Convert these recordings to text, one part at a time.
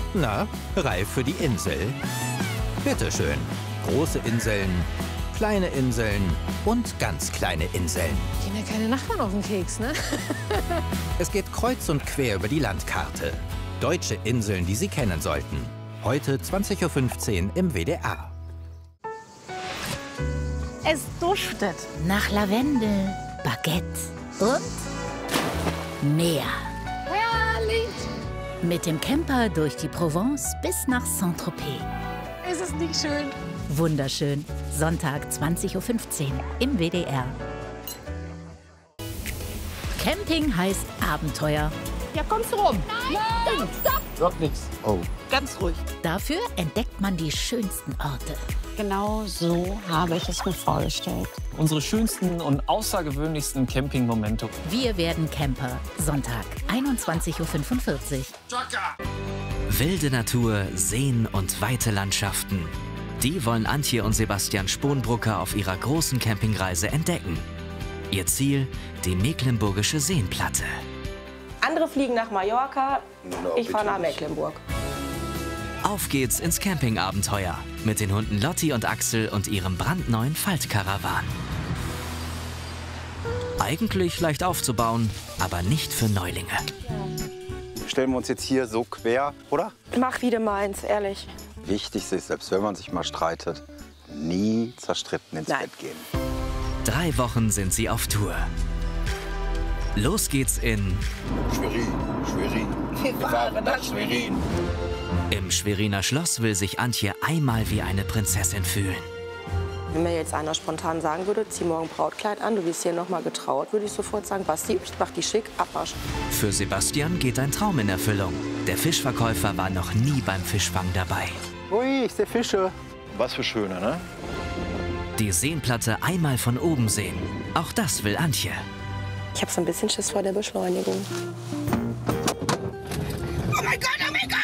Na, reif für die Insel? Bitteschön. Große Inseln, kleine Inseln und ganz kleine Inseln. Gehen ja keine Nachbarn auf den Keks, ne? Es geht kreuz und quer über die Landkarte. Deutsche Inseln, die Sie kennen sollten. Heute 20:15 Uhr im WDR. Es duftet. Nach Lavendel, Baguette und Meer. Herrlich. Mit dem Camper durch die Provence bis nach Saint-Tropez. Ist es nicht schön? Wunderschön. Sonntag 20:15 Uhr im WDR. Camping heißt Abenteuer. Ja, kommst du rum? Nein! Stopp! Wird nichts. Oh. Ganz ruhig. Dafür entdeckt man die schönsten Orte. Genau so habe ich es mir vorgestellt. Unsere schönsten und außergewöhnlichsten Campingmomente. Wir werden Camper. Sonntag 21:45 Uhr. Wilde Natur, Seen und weite Landschaften. Die wollen Antje und Sebastian Sponbrucker auf ihrer großen Campingreise entdecken. Ihr Ziel, die Mecklenburgische Seenplatte. Andere fliegen nach Mallorca, ich fahre nach Mecklenburg. Auf geht's ins Campingabenteuer mit den Hunden Lotti und Axel und ihrem brandneuen Faltkarawan. Eigentlich leicht aufzubauen, aber nicht für Neulinge. Stellen wir uns jetzt hier so quer, oder? Mach wie du meinst, ehrlich. Wichtig ist, selbst wenn man sich mal streitet, nie zerstritten ins Bett gehen. 3 Wochen sind sie auf Tour. Los geht's in Schwerin. Wir fahren nach Schwerin. Im Schweriner Schloss will sich Antje einmal wie eine Prinzessin fühlen. Wenn mir jetzt einer spontan sagen würde, zieh morgen Brautkleid an, du wirst hier noch mal getraut, würde ich sofort sagen, Basti, mach die schick, Abwasch. Für Sebastian geht ein Traum in Erfüllung. Der Fischverkäufer war noch nie beim Fischfang dabei. Ui, ich sehe Fische. Was für schöne, ne? Die Seenplatte einmal von oben sehen. Auch das will Antje. Ich habe so ein bisschen Schiss vor der Beschleunigung. Oh mein Gott, oh mein Gott!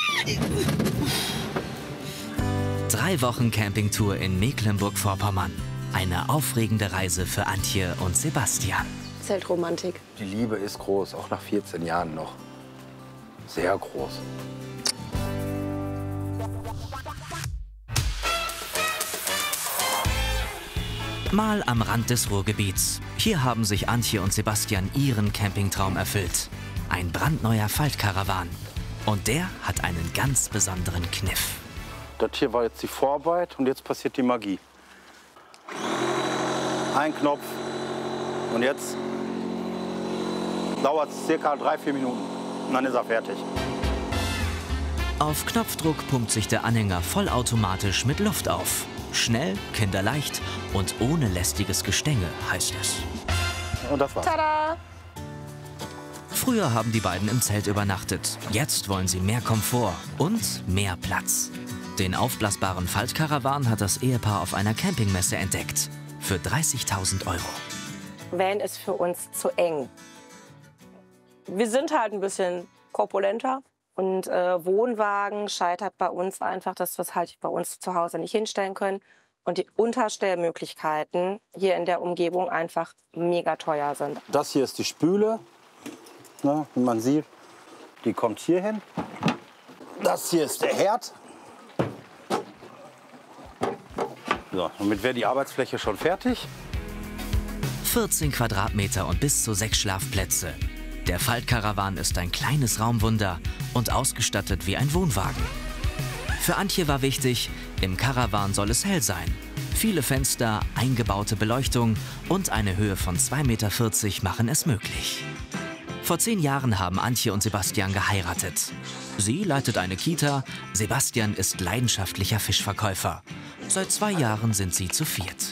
3 Wochen Campingtour in Mecklenburg-Vorpommern. Eine aufregende Reise für Antje und Sebastian. Zeltromantik. Die Liebe ist groß, auch nach 14 Jahren noch. Sehr groß. Mal am Rand des Ruhrgebiets. Hier haben sich Antje und Sebastian ihren Campingtraum erfüllt. Ein brandneuer Faltkarawan. Und der hat einen ganz besonderen Kniff. Das hier war jetzt die Vorarbeit und jetzt passiert die Magie. Ein Knopf und jetzt dauert es circa 3-4 Minuten und dann ist er fertig. Auf Knopfdruck pumpt sich der Anhänger vollautomatisch mit Luft auf. Schnell, kinderleicht und ohne lästiges Gestänge, heißt es. Und das war's. Tada! Früher haben die beiden im Zelt übernachtet. Jetzt wollen sie mehr Komfort und mehr Platz. Den aufblasbaren Faltkarawan hat das Ehepaar auf einer Campingmesse entdeckt. Für 30.000 €. Van ist für uns zu eng. Wir sind halt ein bisschen korpulenter. Und Wohnwagen scheitert bei uns einfach, dass wir es halt bei uns zu Hause nicht hinstellen können. Und die Unterstellmöglichkeiten hier in der Umgebung einfach mega teuer sind. Das hier ist die Spüle. Ne, wie man sieht, die kommt hier hin. Das hier ist der Herd. So, damit wäre die Arbeitsfläche schon fertig. 14 Quadratmeter und bis zu 6 Schlafplätze. Der Faltkarawan ist ein kleines Raumwunder und ausgestattet wie ein Wohnwagen. Für Antje war wichtig, im Karawan soll es hell sein. Viele Fenster, eingebaute Beleuchtung und eine Höhe von 2,40 Meter machen es möglich. Vor 10 Jahren haben Antje und Sebastian geheiratet. Sie leitet eine Kita, Sebastian ist leidenschaftlicher Fischverkäufer. Seit 2 Jahren sind sie zu viert.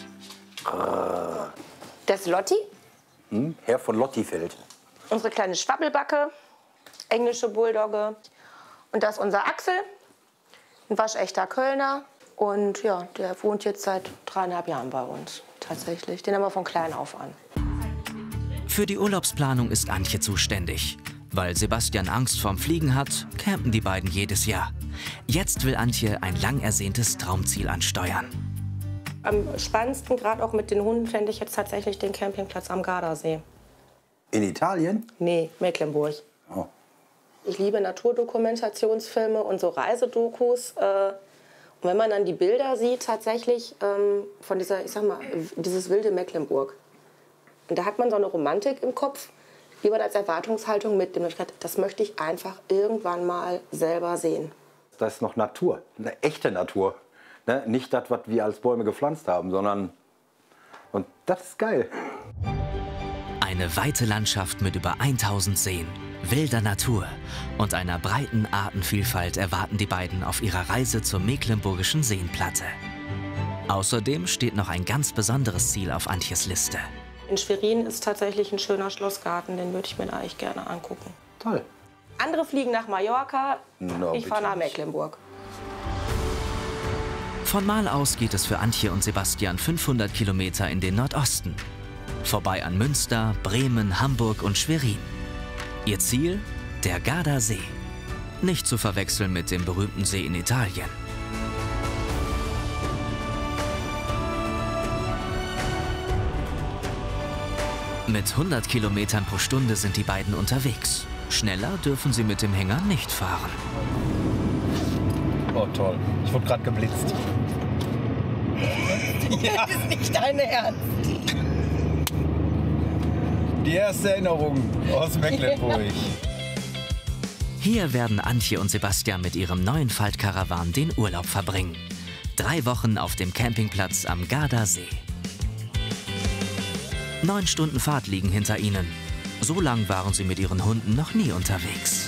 Das ist Lotti, Herr von Lottifeld. unsere kleine Schwabbelbacke, englische Bulldogge. Und das ist unser Axel, ein waschechter Kölner. Und ja, der wohnt jetzt seit 3,5 Jahren bei uns tatsächlich. Den haben wir von klein auf an. Für die Urlaubsplanung ist Antje zuständig. Weil Sebastian Angst vorm Fliegen hat, campen die beiden jedes Jahr. Jetzt will Antje ein lang ersehntes Traumziel ansteuern. Am spannendsten, gerade auch mit den Hunden, fände ich jetzt tatsächlich den Campingplatz am Gardasee. In Italien? Nee, Mecklenburg. Oh. Ich liebe Naturdokumentationsfilme und so Reisedokus. Und wenn man dann die Bilder sieht, tatsächlich von dieser, ich sag mal, dieses wilde Mecklenburg. Und da hat man so eine Romantik im Kopf, die man als Erwartungshaltung mitnimmt. Das möchte ich einfach irgendwann mal selber sehen. Das ist noch Natur, eine echte Natur. Ne? Nicht das, was wir als Bäume gepflanzt haben, sondern... Und das ist geil. Eine weite Landschaft mit über 1000 Seen, wilder Natur und einer breiten Artenvielfalt erwarten die beiden auf ihrer Reise zur Mecklenburgischen Seenplatte. Außerdem steht noch ein ganz besonderes Ziel auf Antjes Liste. In Schwerin ist tatsächlich ein schöner Schlossgarten, den würde ich mir da eigentlich gerne angucken. Toll. Andere fliegen nach Mallorca, No, ich fahre nach nicht. Mecklenburg. Von Mal aus geht es für Antje und Sebastian 500 Kilometer in den Nordosten. Vorbei an Münster, Bremen, Hamburg und Schwerin. Ihr Ziel? Der Gardasee. Nicht zu verwechseln mit dem berühmten See in Italien. Mit 100 Kilometern pro Stunde sind die beiden unterwegs. Schneller dürfen sie mit dem Hänger nicht fahren. Oh toll, ich wurde gerade geblitzt. Das ist nicht dein Ernst. Die erste Erinnerung aus Mecklenburg. Hier werden Antje und Sebastian mit ihrem neuen Faltkarawan den Urlaub verbringen. 3 Wochen auf dem Campingplatz am Gardasee. 9 Stunden Fahrt liegen hinter ihnen. So lang waren sie mit ihren Hunden noch nie unterwegs.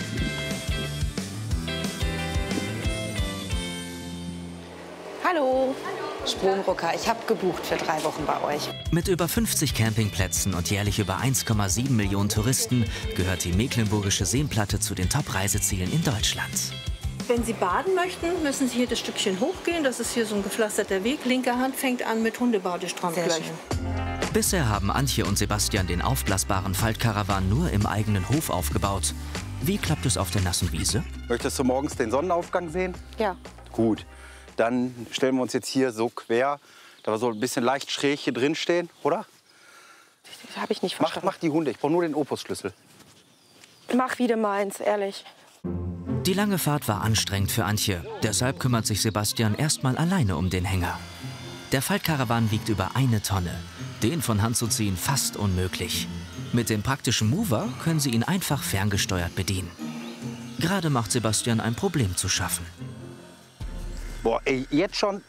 Hallo. Sprungrucker, ich habe gebucht für 3 Wochen bei euch. Mit über 50 Campingplätzen und jährlich über 1,7 Millionen Touristen gehört die Mecklenburgische Seenplatte zu den Top-Reisezielen in Deutschland. Wenn Sie baden möchten, müssen Sie hier das Stückchen hochgehen. Das ist hier so ein gepflasterter Weg. Linke Hand fängt an mit Hundebadestrand gleich. Bisher haben Antje und Sebastian den aufblasbaren Faltkarawan nur im eigenen Hof aufgebaut. Wie klappt es auf der nassen Wiese? Möchtest du morgens den Sonnenaufgang sehen? Ja. Gut. Dann stellen wir uns jetzt hier so quer, da wir so ein bisschen leicht schräg hier drin stehen, oder? Das habe ich nicht verstanden. Mach die Hunde, ich brauche nur den Opusschlüssel. Mach wie du meinst, ehrlich. Die lange Fahrt war anstrengend für Antje. Deshalb kümmert sich Sebastian erstmal alleine um den Hänger. Der Faltkarawan wiegt über 1 Tonne. Den von Hand zu ziehen fast unmöglich. Mit dem praktischen Mover können sie ihn einfach ferngesteuert bedienen. Gerade macht Sebastian ein Problem zu schaffen. Boah, ey, jetzt schon.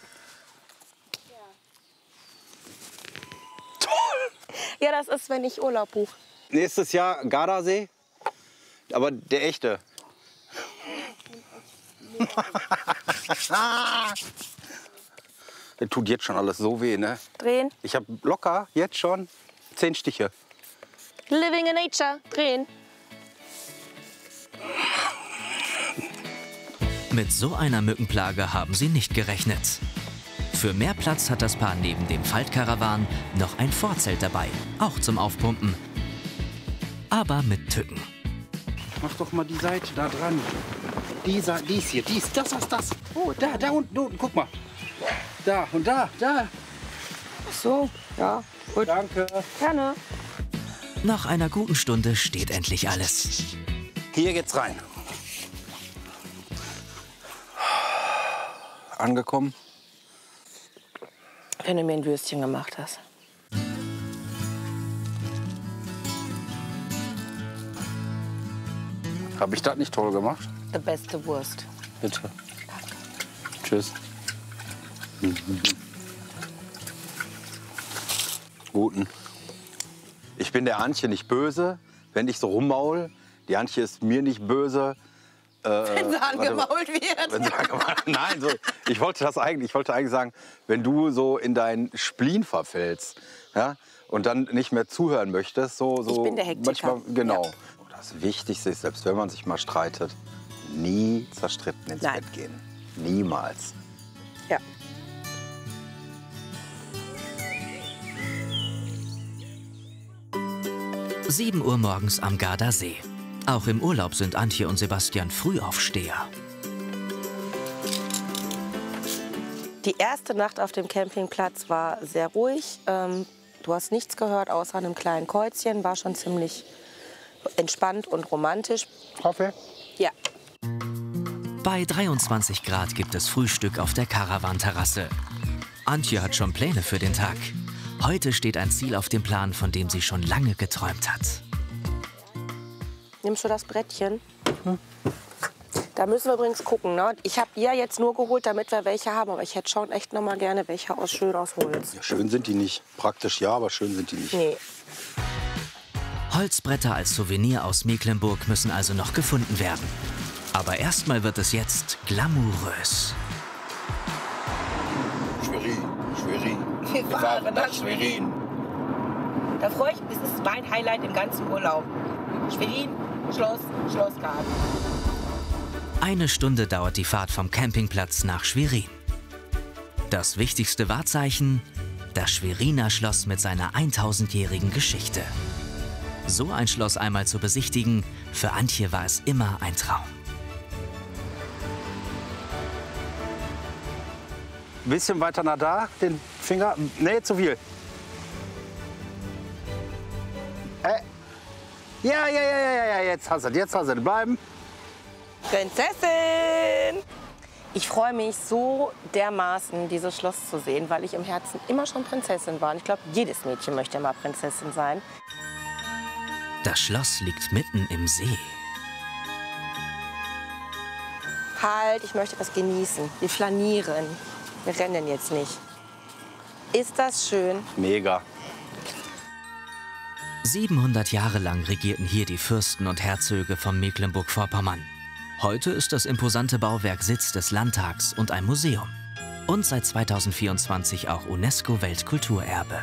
Toll! Ja, das ist, wenn ich Urlaub buche. Nächstes Jahr Gardasee, aber der echte. Das tut jetzt schon alles so weh, ne? Drehen. Ich habe locker jetzt schon 10 Stiche. Living in nature. Drehen. Mit so einer Mückenplage haben sie nicht gerechnet. Für mehr Platz hat das Paar neben dem Faltkarawan noch ein Vorzelt dabei, auch zum Aufpumpen. Aber mit Tücken. Mach doch mal die Seite da dran. Dies hier, das. Oh, da unten, guck mal. Da und da. Ach so, ja. Gut. Danke. Gerne. Nach einer guten Stunde steht endlich alles. Hier geht's rein. Angekommen. Wenn du mir ein Würstchen gemacht hast. Habe ich das nicht toll gemacht? Die beste Wurst. Bitte. Tschüss. Guten. Ich bin der Antje nicht böse, wenn ich so rummaul. Die Antje ist mir nicht böse. Wenn sie angemault wird. Wenn sie nein, so, ich wollte eigentlich sagen, wenn du so in deinen Spleen verfällst, ja, und dann nicht mehr zuhören möchtest, so Ich bin der Hektiker. manchmal, genau. Ja. Das Wichtigste ist, selbst wenn man sich mal streitet, nie zerstritten ins Nein. Bett gehen. Niemals. Ja. – 7 Uhr morgens am Gardasee. Auch im Urlaub sind Antje und Sebastian Frühaufsteher. Die erste Nacht auf dem Campingplatz war sehr ruhig. Du hast nichts gehört, außer einem kleinen Käuzchen. War schon ziemlich entspannt und romantisch. Kaffee? Ja. Bei 23 Grad gibt es Frühstück auf der Caravan-Terrasse. Antje hat schon Pläne für den Tag. Heute steht ein Ziel auf dem Plan, von dem sie schon lange geträumt hat. Nimmst du das Brettchen? Da müssen wir übrigens gucken. Ne? Ich habe die ja jetzt nur geholt, damit wir welche haben. Aber ich hätte schon echt noch mal gerne welche schön aus Holz. Ja, schön sind die nicht. Praktisch ja, aber schön sind die nicht. Nee. Holzbretter als Souvenir aus Mecklenburg müssen also noch gefunden werden. Aber erstmal wird es jetzt glamourös. Schwerin. Wir fahren nach Schwerin. Da freue ich mich. Das ist mein Highlight im ganzen Urlaub. Schwerin, Schlossgarten. 1 Stunde dauert die Fahrt vom Campingplatz nach Schwerin. Das wichtigste Wahrzeichen: das Schweriner Schloss mit seiner 1000-jährigen Geschichte. So ein Schloss einmal zu besichtigen, für Antje war es immer ein Traum. Ein bisschen weiter nach da, den Finger. Nee, zu viel. Ja, jetzt hast du. Bleiben. Prinzessin! Ich freue mich so dermaßen, dieses Schloss zu sehen, weil ich im Herzen immer schon Prinzessin war. Und ich glaube, jedes Mädchen möchte mal Prinzessin sein. Das Schloss liegt mitten im See. Halt, ich möchte das genießen. Wir flanieren. Wir rennen jetzt nicht. Ist das schön? Mega. 700 Jahre lang regierten hier die Fürsten und Herzöge von Mecklenburg-Vorpommern. Heute ist das imposante Bauwerk Sitz des Landtags und ein Museum. Und seit 2024 auch UNESCO-Weltkulturerbe.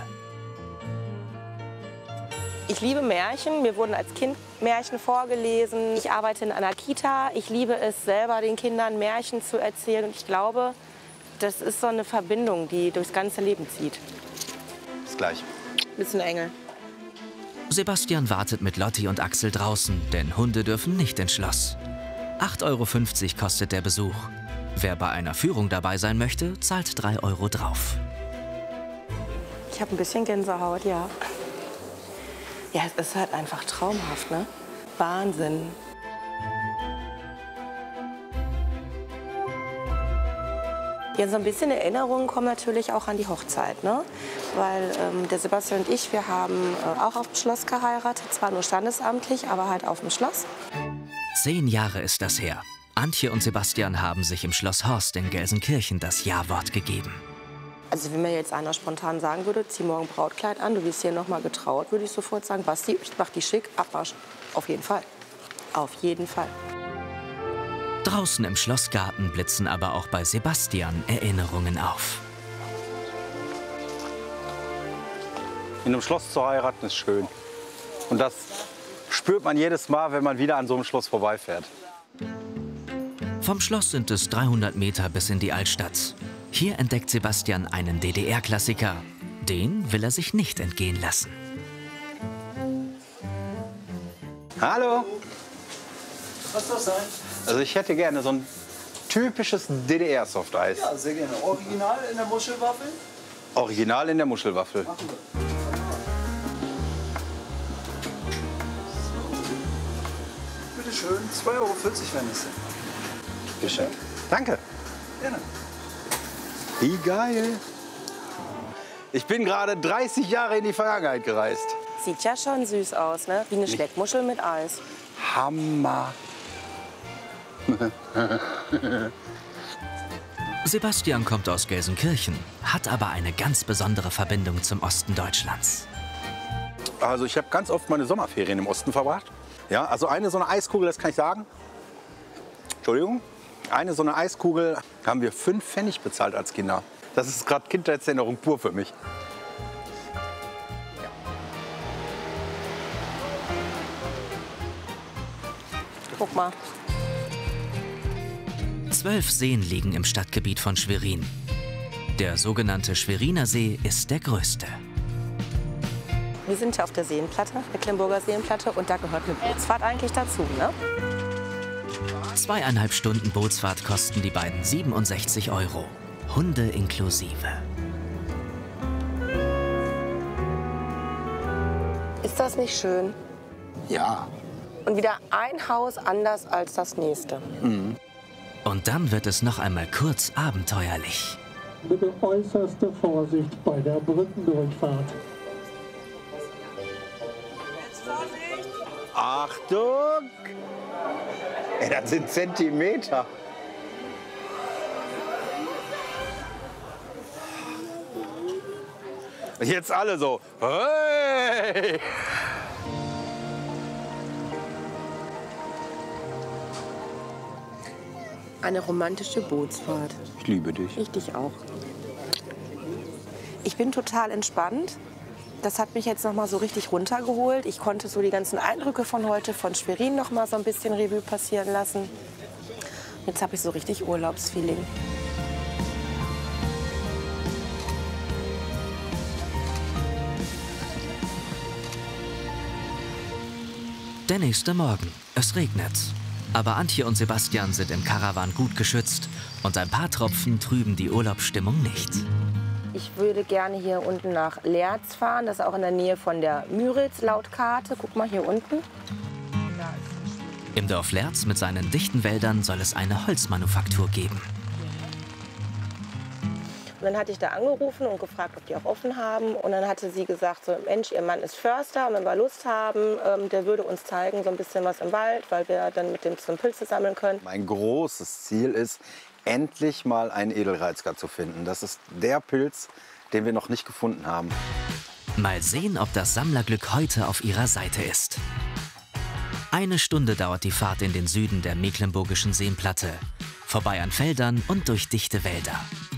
Ich liebe Märchen. Mir wurden als Kind Märchen vorgelesen. Ich arbeite in einer Kita. Ich liebe es, selber den Kindern Märchen zu erzählen. Und ich glaube, das ist so eine Verbindung, die durchs ganze Leben zieht. Bis gleich. Bisschen Engel. Sebastian wartet mit Lotti und Axel draußen, denn Hunde dürfen nicht ins Schloss. 8,50 € kostet der Besuch. Wer bei einer Führung dabei sein möchte, zahlt 3 € drauf. Ich habe ein bisschen Gänsehaut, ja. Ja, es ist halt einfach traumhaft, ne? Wahnsinn. Ja, so ein bisschen Erinnerungen kommen natürlich auch an die Hochzeit, ne? Weil der Sebastian und ich, wir haben auch auf dem Schloss geheiratet. Zwar nur standesamtlich, aber halt auf dem Schloss. 10 Jahre ist das her. Antje und Sebastian haben sich im Schloss Horst in Gelsenkirchen das Ja-Wort gegeben. Also wenn mir jetzt einer spontan sagen würde, zieh morgen Brautkleid an, du wirst hier noch mal getraut, würde ich sofort sagen, Basti, ich mach die schick, Abwasch. Auf jeden Fall. Auf jeden Fall. Draußen im Schlossgarten blitzen aber auch bei Sebastian Erinnerungen auf. In einem Schloss zu heiraten ist schön. Und das spürt man jedes Mal, wenn man wieder an so einem Schloss vorbeifährt. Vom Schloss sind es 300 Meter bis in die Altstadt. Hier entdeckt Sebastian einen DDR-Klassiker. Den will er sich nicht entgehen lassen. Hallo. Was soll sein? Also ich hätte gerne so ein typisches DDR-Softeis. Ja, sehr gerne. Original in der Muschelwaffel? Original in der Muschelwaffel. Machen wir. Bitte schön, 2,40 € wenn es sind. Geschenkt. Danke. Gerne. Wie geil. Ich bin gerade 30 Jahre in die Vergangenheit gereist. Sieht ja schon süß aus, ne? Wie eine Schleckmuschel mit Eis. Hammer. Sebastian kommt aus Gelsenkirchen, hat aber eine ganz besondere Verbindung zum Osten Deutschlands. Also ich habe ganz oft meine Sommerferien im Osten verbracht. Ja, also so eine Eiskugel, das kann ich sagen. Entschuldigung. So eine Eiskugel haben wir 5 Pfennig bezahlt als Kinder. Das ist gerade Kindheitserinnerung pur für mich. Guck mal. 12 Seen liegen im Stadtgebiet von Schwerin. Der sogenannte Schweriner See ist der größte. Wir sind ja auf der Seenplatte, Mecklenburger Seenplatte, und da gehört eine Bootsfahrt eigentlich dazu, ne? 2,5 Stunden Bootsfahrt kosten die beiden 67 €. Hunde inklusive. Ist das nicht schön? Ja. Und wieder ein Haus anders als das nächste. Und dann wird es noch einmal kurz abenteuerlich. Bitte äußerste Vorsicht bei der Brückendurchfahrt. Achtung! Ey, das sind Zentimeter. Jetzt alle so. Hey! Eine romantische Bootsfahrt. Ich liebe dich. Ich dich auch. Ich bin total entspannt. Das hat mich jetzt noch mal so richtig runtergeholt. Ich konnte so die ganzen Eindrücke von heute von Schwerin noch mal so ein bisschen Revue passieren lassen. Jetzt habe ich so richtig Urlaubsfeeling. Der nächste Morgen. Es regnet. Aber Antje und Sebastian sind im Karawan gut geschützt und ein paar Tropfen trüben die Urlaubsstimmung nicht. Ich würde gerne hier unten nach Lerz fahren. Das ist auch in der Nähe von der Müritz laut Karte. Guck mal hier unten. Im Dorf Lerz mit seinen dichten Wäldern soll es eine Holzmanufaktur geben. Und dann hatte ich da angerufen und gefragt, ob die auch offen haben. Und dann hatte sie gesagt, so, Mensch, ihr Mann ist Förster. Und wenn wir Lust haben, der würde uns zeigen, so ein bisschen was im Wald, weil wir dann mit dem zum Pilze sammeln können. Mein großes Ziel ist, endlich mal einen Edelreizker zu finden. Das ist der Pilz, den wir noch nicht gefunden haben. Mal sehen, ob das Sammlerglück heute auf ihrer Seite ist. 1 Stunde dauert die Fahrt in den Süden der Mecklenburgischen Seenplatte. Vorbei an Feldern und durch dichte Wälder.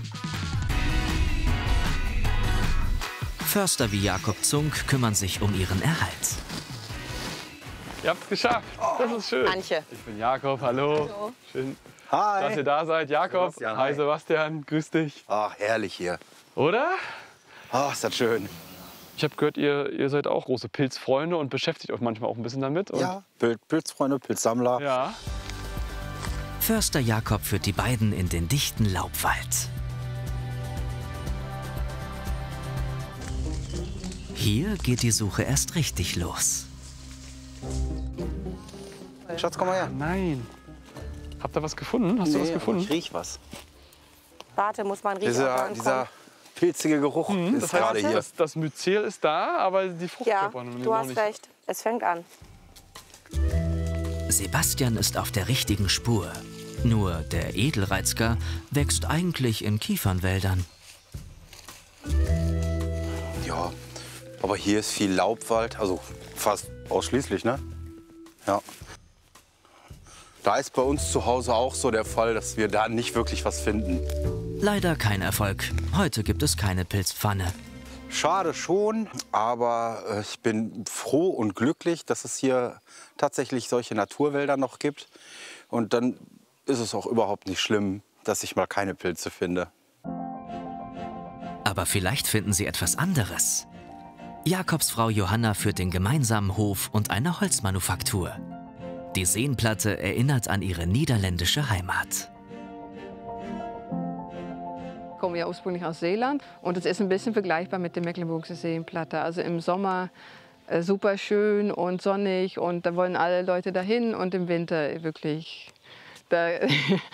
Förster wie Jakob Zunk kümmern sich um ihren Erhalt. Ihr habt es geschafft. Das ist schön. Antje. Ich bin Jakob, hallo. Hallo. Schön, Hi. dass ihr da seid. Jakob, Sebastian, hi hi. Sebastian, grüß dich. Ach, herrlich hier. Oder? Ach, ist das schön. Ich habe gehört, ihr seid auch große Pilzfreunde und beschäftigt euch manchmal auch ein bisschen damit. Und Ja, Pilzfreunde, Pilzsammler. ja. Förster Jakob führt die beiden in den dichten Laubwald. Hier geht die Suche erst richtig los. Schatz, komm mal her. Nein. Habt ihr was gefunden? Hast du was gefunden? Ich riech was. Warte, muss man riechen, ob er Dieser pilzige Geruch ist Das gerade heißt, hier. das Myzel ist da, aber die Ja, Fruchtkörper noch du hast nicht. recht. Es fängt an. Sebastian ist auf der richtigen Spur. Nur der Edelreizker wächst eigentlich in Kiefernwäldern. Ja, aber hier ist viel Laubwald, also fast ausschließlich, ne? Ja. Da ist bei uns zu Hause auch so der Fall, dass wir da nicht wirklich was finden. Leider kein Erfolg. Heute gibt es keine Pilzpfanne. Schade schon, aber ich bin froh und glücklich, dass es hier tatsächlich solche Naturwälder noch gibt. Und dann ist es auch überhaupt nicht schlimm, dass ich mal keine Pilze finde. Aber vielleicht finden sie etwas anderes. Jakobs Frau Johanna führt den gemeinsamen Hof und eine Holzmanufaktur. Die Seenplatte erinnert an ihre niederländische Heimat. Ich komme ja ursprünglich aus Seeland und es ist ein bisschen vergleichbar mit der Mecklenburgischen Seenplatte. Also im Sommer super schön und sonnig und da wollen alle Leute dahin und im Winter wirklich, da